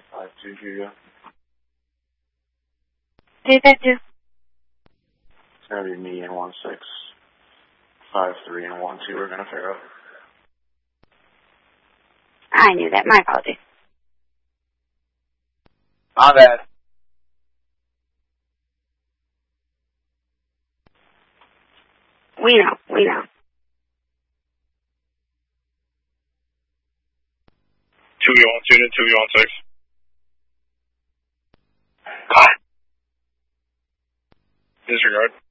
522. Take that too. It's going to be me and 1653 and 12. We're going to figure out. I knew that. My apologies. My bad. We know. 2V12 to 2V16. Cut. Disregard.